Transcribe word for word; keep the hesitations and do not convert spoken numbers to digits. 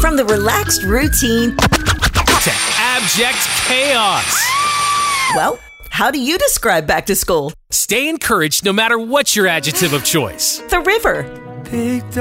From the relaxed routine to abject chaos. Well, how do you describe back to school? Stay encouraged no matter what your adjective of choice. The river.